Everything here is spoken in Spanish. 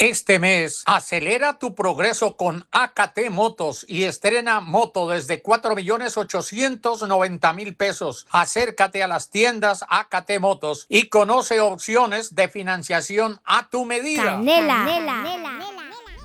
Este mes, acelera tu progreso con AKT Motos y estrena moto desde 4.890.000 pesos. Acércate a las tiendas AKT Motos y conoce opciones de financiación a tu medida. Canela.